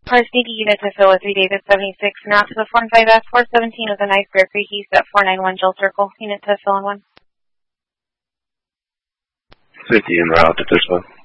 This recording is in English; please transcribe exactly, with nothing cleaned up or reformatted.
Cars D D unit to Philadelphia David seventy-six, now to the four five F four seventeen with a nice Bear Creek East at four nine one Jill Circle, unit to Phil one. fifty en route at this one.